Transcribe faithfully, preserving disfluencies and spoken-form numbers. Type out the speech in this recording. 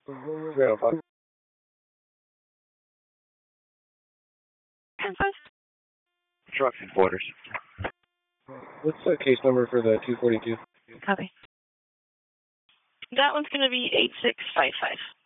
Grandpa. Truck headquarters. What's the case number for the two forty-two? Copy. That one's going to be eight six five five.